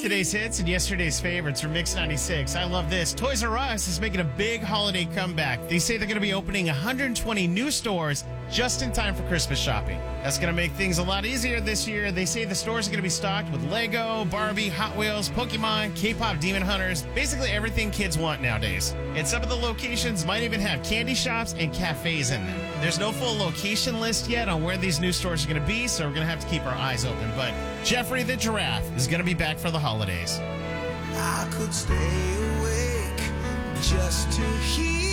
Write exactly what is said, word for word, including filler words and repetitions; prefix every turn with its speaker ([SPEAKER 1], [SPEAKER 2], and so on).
[SPEAKER 1] Today's hits and yesterday's favorites from Mix ninety-six. I love this. Toys R Us is making a big holiday comeback. They say they're going to be opening one hundred twenty new stores just in time for Christmas shopping. That's going to make things a lot easier this year. They say the stores are going to be stocked with Lego, Barbie, Hot Wheels, Pokemon, K-pop Demon Hunters, basically everything kids want nowadays. And some of the locations might even have candy shops and cafes in them. There's no full location list yet on where these new stores are going to be, so we're going to have to keep our eyes open. But Jeffrey the Giraffe is going to be back for the holidays.
[SPEAKER 2] I could stay awake just to hear